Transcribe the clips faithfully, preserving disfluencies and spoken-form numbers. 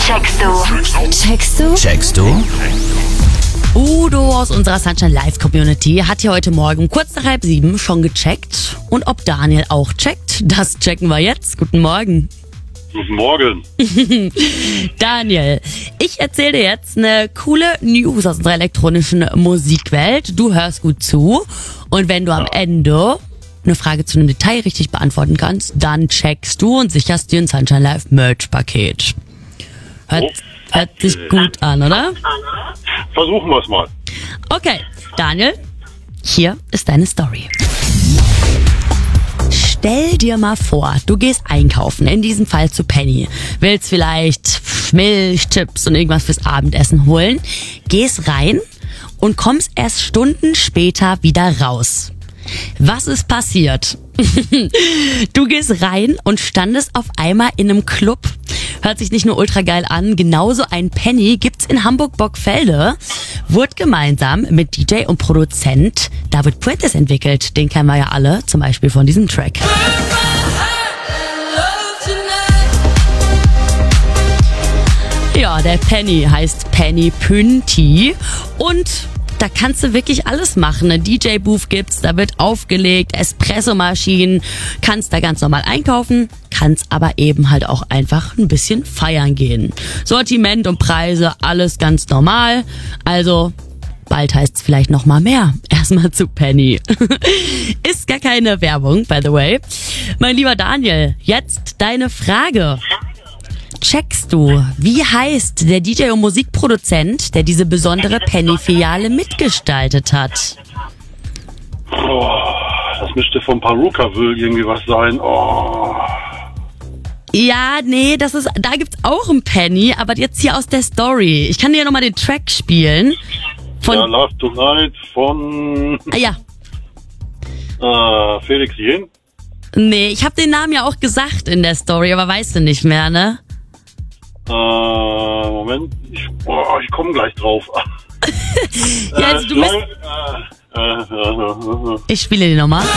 Checkst du? Checkst du? Checkst du? Udo aus unserer Sunshine Live Community hat hier heute Morgen kurz nach halb sieben schon gecheckt. Und ob Daniel auch checkt, das checken wir jetzt. Guten Morgen. Guten Morgen. Daniel, ich erzähle dir jetzt eine coole News aus unserer elektronischen Musikwelt. Du hörst gut zu. Und wenn du am Ende eine Frage zu einem Detail richtig beantworten kannst, dann checkst du und sicherst dir ein Sunshine Live Merch-Paket. Hört, Oh. hört sich gut an, oder? Versuchen wir es mal. Okay, Daniel, hier ist deine Story. Stell dir mal vor, du gehst einkaufen, in diesem Fall zu Penny, willst vielleicht Milch, Chips und irgendwas fürs Abendessen holen, gehst rein und kommst erst Stunden später wieder raus. Was ist passiert? Du gehst rein und standest auf einmal in einem Club. Hört sich nicht nur ultra geil an, genauso ein Penny gibt's in Hamburg-Borgfelde. Wurde gemeinsam mit D J und Produzent David Puentes entwickelt. Den kennen wir ja alle, zum Beispiel von diesem Track. Ja, der Penny heißt Penny Pünti und da kannst du wirklich alles machen. Ein D J-Booth gibt's, da wird aufgelegt, Espressomaschinen, kannst da ganz normal einkaufen, kannst aber eben halt auch einfach ein bisschen feiern gehen. Sortiment und Preise, alles ganz normal. Also bald heißt's vielleicht noch mal mehr. Erstmal zu Penny. Ist gar keine Werbung, by the way. Mein lieber Daniel, jetzt deine Frage. Checkst du, wie heißt der D J und Musikproduzent, der diese besondere Penny-Filiale mitgestaltet hat? Oh, das müsste von Perukaville irgendwie was sein. Oh. Ja, nee, das ist, da gibt's auch einen Penny, aber jetzt hier aus der Story. Ich kann dir nochmal den Track spielen. Von, Ja, Love Tonight von ah, ja, äh, Felix Jen. nee, ich habe den Namen ja auch gesagt in der Story, aber weißt du nicht mehr, ne? Äh, Moment, ich, oh, ich komme gleich drauf. Ja, also du äh, bist, äh, äh, äh, äh, ich spiele den nochmal.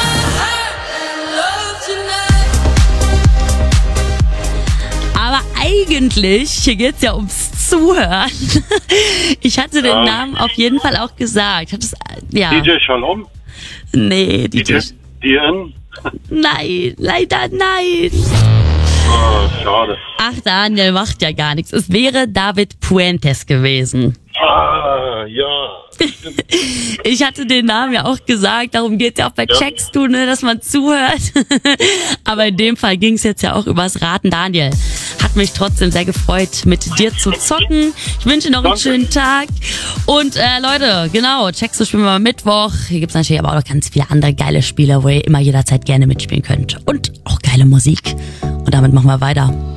Aber eigentlich, hier geht's ja ums Zuhören. Ich hatte den Ja. Namen auf jeden Fall auch gesagt. Ich hab das, ja. D J Shalom, Nee, D D J J. D N. Nein, leider nein. Ah, schade. Ach, Daniel macht ja gar nichts. Es wäre David Puentes gewesen. Ah, ja. Ich hatte den Namen ja auch gesagt, darum geht's ja auch bei Ja. Checkst du, ne, dass man zuhört. Aber in dem Fall ging's jetzt ja auch übers Raten. Daniel, hat mich trotzdem sehr gefreut, mit dir zu zocken. Ich wünsche noch einen Danke. schönen Tag. Und äh, Leute, genau, Checkst du spielen wir am Mittwoch. Hier gibt's natürlich aber auch noch ganz viele andere geile Spiele, wo ihr immer jederzeit gerne mitspielen könnt. Und auch geile Musik. Und damit machen wir weiter.